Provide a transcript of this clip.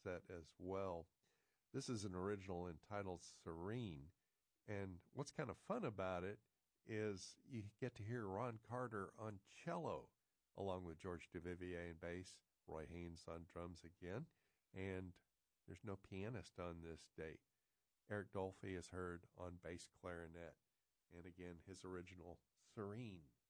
set as well. This is an original entitled Serene. And what's kind of fun about it is you get to hear Ron Carter on cello, along with George Duvivier on bass, Roy Haynes on drums again, and there's no pianist on this date. Eric Dolphy is heard on bass clarinet, and again, his original Serene.